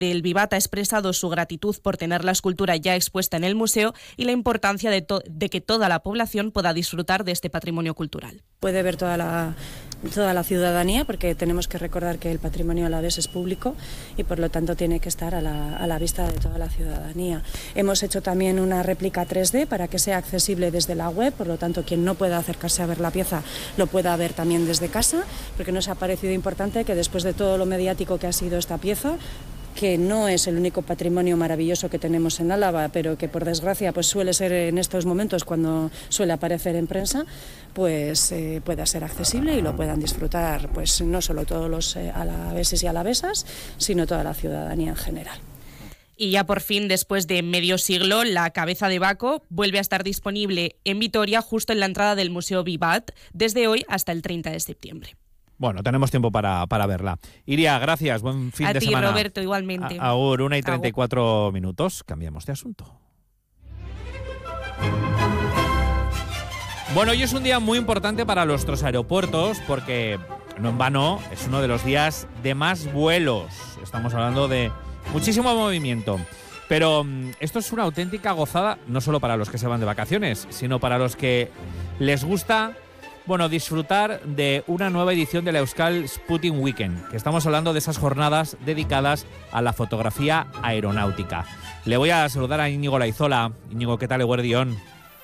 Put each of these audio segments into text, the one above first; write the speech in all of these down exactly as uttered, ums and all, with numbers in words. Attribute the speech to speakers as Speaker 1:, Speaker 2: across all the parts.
Speaker 1: El Vivat ha expresado su gratitud por tener la escultura ya expuesta en el museo y la importancia de, to- de que toda la población pueda disfrutar de este patrimonio cultural.
Speaker 2: Puede ver toda la, toda la ciudadanía, porque tenemos que recordar que el patrimonio alavés es público y por lo tanto tiene que estar a la, a la vista de toda la ciudadanía. Hemos hecho también una réplica tres D para que sea accesible desde la web, por lo tanto quien no pueda acercarse a ver la pieza lo pueda ver también desde casa, porque nos ha parecido importante que después de todo lo mediático que ha sido esta pieza, que no es el único patrimonio maravilloso que tenemos en Álava, pero que por desgracia pues suele ser en estos momentos cuando suele aparecer en prensa, pues eh, pueda ser accesible y lo puedan disfrutar pues no solo todos los eh, alaveses y alavesas, sino toda la ciudadanía en general.
Speaker 1: Y ya por fin, después de medio siglo, la cabeza de Baco vuelve a estar disponible en Vitoria, justo en la entrada del Museo Vivat, desde hoy hasta el treinta de septiembre.
Speaker 3: Bueno, tenemos tiempo para, para verla. Iria, gracias. Buen fin
Speaker 1: a
Speaker 3: de
Speaker 1: ti,
Speaker 3: semana.
Speaker 1: A ti, Roberto, igualmente.
Speaker 3: A, agur, una y treinta y cuatro minutos. Cambiamos de asunto. Bueno, hoy es un día muy importante para nuestros aeropuertos porque, no en vano, es uno de los días de más vuelos. Estamos hablando de muchísimo movimiento. Pero esto es una auténtica gozada, no solo para los que se van de vacaciones, sino para los que les gusta... Bueno, disfrutar de una nueva edición de la Euskal Sputnik Weekend, que estamos hablando de esas jornadas dedicadas a la fotografía aeronáutica. Le voy a saludar a Íñigo Laizola. Íñigo, ¿qué tal, eguerdión?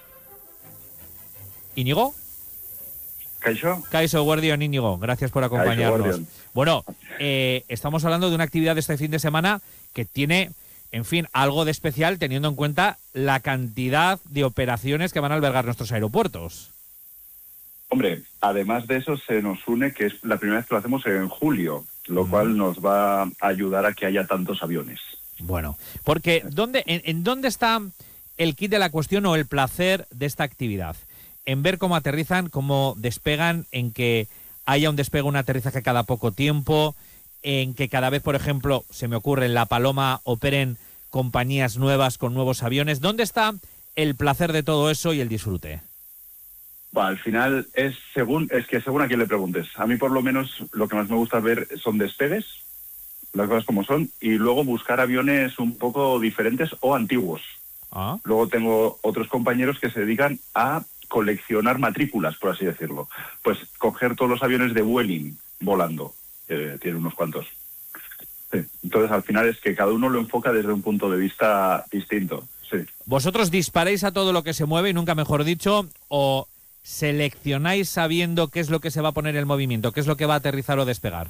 Speaker 3: ¿Íñigo?
Speaker 4: Kaixo.
Speaker 3: Kaixo, eguerdión, Íñigo. Gracias por acompañarnos. Bueno, eh, estamos hablando de una actividad de este fin de semana que tiene, en fin, algo de especial teniendo en cuenta la cantidad de operaciones que van a albergar nuestros aeropuertos.
Speaker 4: Hombre, además de eso se nos une que es la primera vez que lo hacemos en julio, lo mm. cual nos va a ayudar a que haya tantos aviones.
Speaker 3: Bueno, porque ¿dónde, en, ¿en dónde está el kit de la cuestión o el placer de esta actividad? En ver cómo aterrizan, cómo despegan, en que haya un despegue, un aterrizaje cada poco tiempo, en que cada vez, por ejemplo, se me ocurre, en La Paloma operen compañías nuevas con nuevos aviones. ¿Dónde está el placer de todo eso y el disfrute?
Speaker 4: Bueno, al final es según es que según a quién le preguntes. A mí por lo menos lo que más me gusta ver son despegues, las cosas como son, y luego buscar aviones un poco diferentes o antiguos.
Speaker 3: Ah.
Speaker 4: Luego tengo otros compañeros que se dedican a coleccionar matrículas, por así decirlo. Pues coger todos los aviones de Vueling volando, eh, tiene unos cuantos. Sí. Entonces al final es que cada uno lo enfoca desde un punto de vista distinto. Sí.
Speaker 3: ¿Vosotros disparáis a todo lo que se mueve, y nunca mejor dicho, o seleccionáis sabiendo qué es lo que se va a poner en movimiento, qué es lo que va a aterrizar o despegar?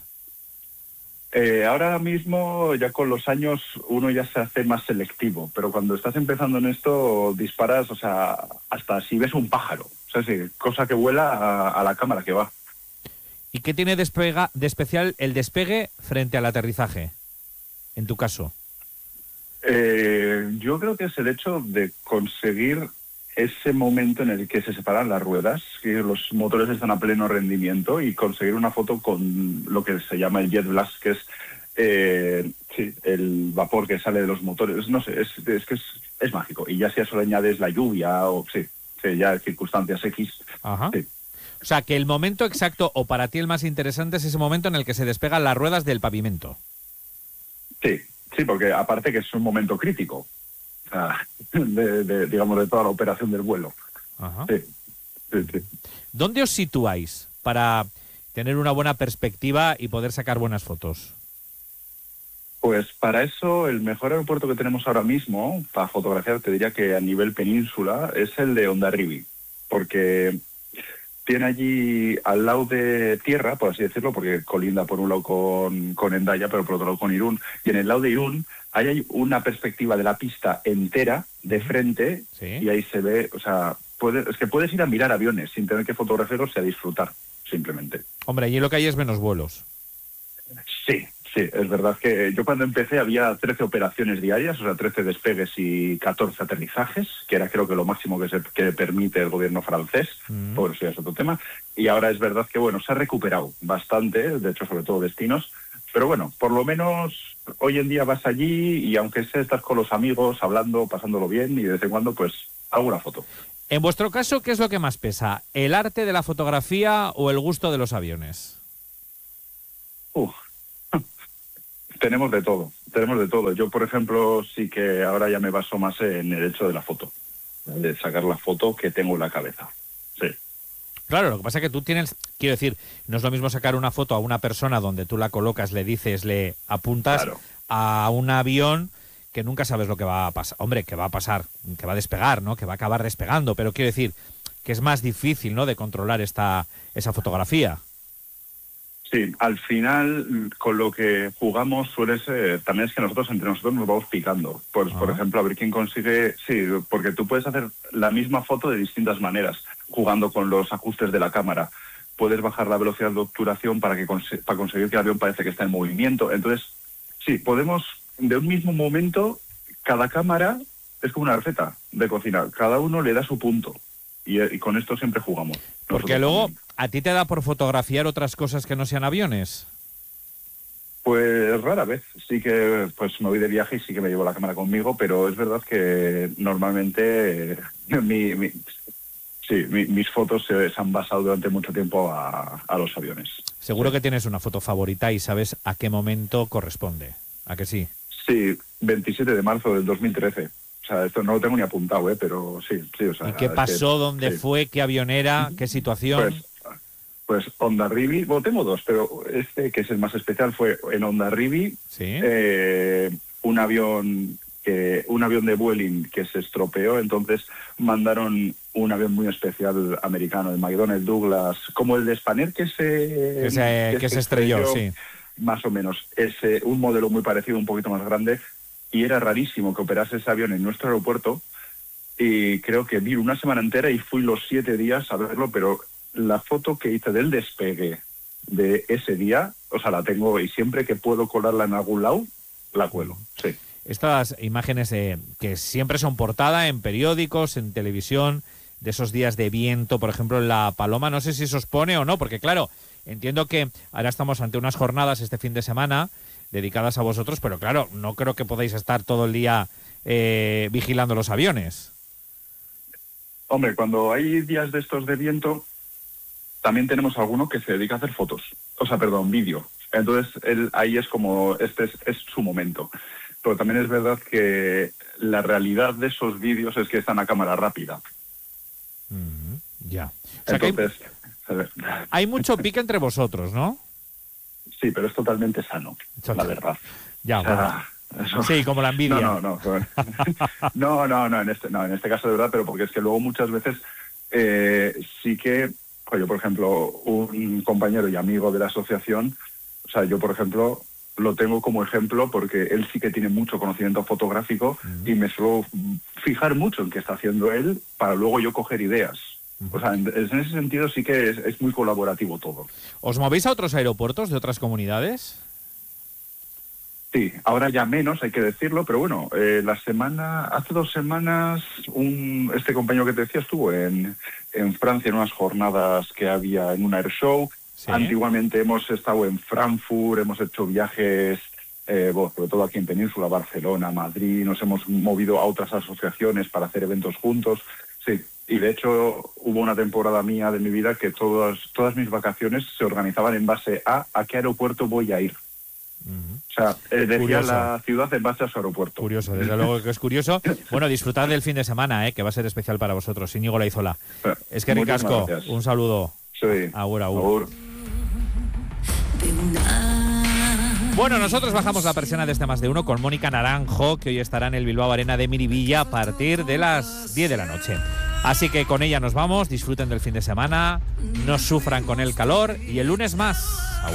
Speaker 4: Eh, ahora mismo, ya con los años, uno ya se hace más selectivo, pero cuando estás empezando en esto, disparas, o sea, hasta si ves un pájaro, o sea, sí, cosa que vuela a, a la cámara que va.
Speaker 3: ¿Y qué tiene despega, de especial el despegue frente al aterrizaje, en tu caso?
Speaker 4: Eh, yo creo que es el hecho de conseguir ese momento en el que se separan las ruedas, que los motores están a pleno rendimiento, y conseguir una foto con lo que se llama el jet blast, que es eh, sí, el vapor que sale de los motores. No sé, es, es que es, es mágico. Y ya si a eso le añades la lluvia o sí, sí ya circunstancias X.
Speaker 3: Ajá.
Speaker 4: Sí.
Speaker 3: O sea, que el momento exacto, o para ti el más interesante, es ese momento en el que se despegan las ruedas del pavimento.
Speaker 4: Sí, sí, porque aparte que es un momento crítico. De, de, digamos, de toda la operación del vuelo.
Speaker 3: Ajá.
Speaker 4: Sí, sí, sí.
Speaker 3: ¿Dónde os situáis para tener una buena perspectiva y poder sacar buenas fotos?
Speaker 4: Pues para eso el mejor aeropuerto que tenemos ahora mismo para fotografiar, te diría que a nivel península, es el de Hondarribia, porque tiene allí al lado de tierra, por así decirlo, porque colinda por un lado con, con Hendaya, pero por otro lado con Irún, y en el lado de Irún hay una perspectiva de la pista entera de frente. ¿Sí? Y ahí se ve, o sea, puede, es que puedes ir a mirar aviones sin tener que fotografiarlos y a disfrutar, simplemente.
Speaker 3: Hombre, allí lo que hay es menos vuelos.
Speaker 4: Sí, sí, es verdad que yo cuando empecé había trece operaciones diarias, o sea, trece despegues y catorce aterrizajes, que era creo que lo máximo que, se, que permite el gobierno francés, mm. por eso ya es otro tema, y ahora es verdad que, bueno, se ha recuperado bastante, de hecho, sobre todo destinos, pero bueno, por lo menos hoy en día vas allí y aunque sea estás con los amigos, hablando, pasándolo bien y de vez en cuando, pues, alguna foto.
Speaker 3: En vuestro caso, ¿qué es lo que más pesa? ¿El arte de la fotografía o el gusto de los aviones?
Speaker 4: Uf. Tenemos de todo, tenemos de todo. Yo, por ejemplo, sí que ahora ya me baso más en el hecho de la foto, de sacar la foto que tengo en la cabeza. Sí.
Speaker 3: Claro, lo que pasa es que tú tienes, quiero decir, no es lo mismo sacar una foto a una persona donde tú la colocas, le dices, le apuntas,
Speaker 4: Claro.
Speaker 3: a un avión que nunca sabes lo que va a pasar. Hombre, que va a pasar, que va a despegar, ¿no? Que va a acabar despegando, pero quiero decir que es más difícil, ¿no?, de controlar esta esa fotografía.
Speaker 4: Sí, al final con lo que jugamos suele ser, también es que nosotros entre nosotros nos vamos picando. Pues,
Speaker 3: Ah.
Speaker 4: por ejemplo, a ver quién consigue, sí, porque tú puedes hacer la misma foto de distintas maneras, jugando con los ajustes de la cámara. Puedes bajar la velocidad de obturación para, que conse- para conseguir que el avión parece que está en movimiento. Entonces, sí, podemos, de un mismo momento, cada cámara es como una receta de cocina. Cada uno le da su punto. Y, y con esto siempre jugamos.
Speaker 3: Porque
Speaker 4: Nosotros
Speaker 3: luego,
Speaker 4: también.
Speaker 3: ¿a ti te da por fotografiar otras cosas que no sean aviones?
Speaker 4: Pues rara vez. Sí que pues me voy de viaje y sí que me llevo la cámara conmigo, pero es verdad que normalmente eh, mi, mi- sí, mi- mis fotos se, se han basado durante mucho tiempo a, a los aviones.
Speaker 3: Seguro que tienes una foto favorita y sabes a qué momento corresponde. ¿A que sí?
Speaker 4: Sí, veintisiete de marzo del dos mil trece. O sea, esto no lo tengo ni apuntado, ¿eh? Pero sí, sí. O sea,
Speaker 3: ¿Y qué
Speaker 4: es que-
Speaker 3: pasó? ¿Dónde
Speaker 4: sí.
Speaker 3: fue? ¿Qué avión era? ¿Qué situación?
Speaker 4: Pues, pues Hondarribia, bueno, tengo dos, pero este que es el más especial fue en Hondarribia,
Speaker 3: Sí.
Speaker 4: eh, un avión que un avión de Vueling que se estropeó, entonces mandaron un avión muy especial americano, el McDonnell Douglas, como el de Spanair que se
Speaker 3: Que se, que se estrelló, sí.
Speaker 4: más o menos, ese, un modelo muy parecido, un poquito más grande, y era rarísimo que operase ese avión en nuestro aeropuerto, y creo que vi una semana entera y fui los siete días a verlo, pero la foto que hice del despegue de ese día, o sea, la tengo y siempre que puedo colarla en algún lado, la cuelo, sí.
Speaker 3: Estas imágenes eh, que siempre son portada en periódicos, en televisión, de esos días de viento, por ejemplo, en La Paloma, no sé si se os pone o no, porque claro, entiendo que ahora estamos ante unas jornadas este fin de semana dedicadas a vosotros, pero claro, no creo que podáis estar todo el día eh, vigilando los aviones.
Speaker 4: Hombre, cuando hay días de estos de viento, también tenemos alguno que se dedica a hacer fotos, o sea, perdón, vídeo. Entonces, él, ahí es como, este es, es su momento. Pero también es verdad que la realidad de esos vídeos es que están a cámara rápida.
Speaker 3: Mm, ya. O sea que hay,
Speaker 4: Entonces, a ver,
Speaker 3: hay mucho pique entre vosotros, ¿no?
Speaker 4: sí, pero es totalmente sano, la verdad.
Speaker 3: Ya,
Speaker 4: O sea,
Speaker 3: bueno.
Speaker 4: eso-
Speaker 3: Sí, como la envidia.
Speaker 4: No, no, no. No, no, no, en este, no, en este caso de verdad, pero porque es que luego muchas veces eh, sí que, oye, por ejemplo, un compañero y amigo de la asociación, o sea, yo, por ejemplo, lo tengo como ejemplo porque él sí que tiene mucho conocimiento fotográfico
Speaker 3: Mm.
Speaker 4: y me suelo fijar mucho en qué está haciendo él para luego yo coger ideas. O sea, en, en ese sentido sí que es, es muy colaborativo todo.
Speaker 3: ¿Os movéis a otros aeropuertos de otras comunidades?
Speaker 4: Sí, ahora ya menos, hay que decirlo, pero bueno, eh, la semana, hace dos semanas, un, este compañero que te decía estuvo en, en Francia en unas jornadas que había en un air show.
Speaker 3: Sí.
Speaker 4: Antiguamente hemos estado en Frankfurt, hemos hecho viajes, eh, bueno, sobre todo aquí en Península, Barcelona, Madrid, nos hemos movido a otras asociaciones para hacer eventos juntos. Sí, y de hecho hubo una temporada mía de mi vida que todas, todas mis vacaciones se organizaban en base a a qué aeropuerto voy a ir.
Speaker 3: Uh-huh.
Speaker 4: O sea, eh, decía
Speaker 3: Curioso.
Speaker 4: la ciudad en base a su aeropuerto.
Speaker 3: Curioso, desde luego que es curioso. Bueno, disfrutad del fin de semana, eh, que va a ser especial para vosotros. Íñigo Laizola. Es que
Speaker 4: Muchísimas
Speaker 3: ricasco,
Speaker 4: gracias.
Speaker 3: un saludo.
Speaker 4: Sí.
Speaker 3: Agur, agur.
Speaker 4: Agur.
Speaker 3: Bueno, nosotros bajamos la persiana de este Más de Uno con Mónica Naranjo, que hoy estará en el Bilbao Arena de Miribilla a partir de las diez de la noche. Así que con ella nos vamos, disfruten del fin de semana, no sufran con el calor y el lunes más. Agur.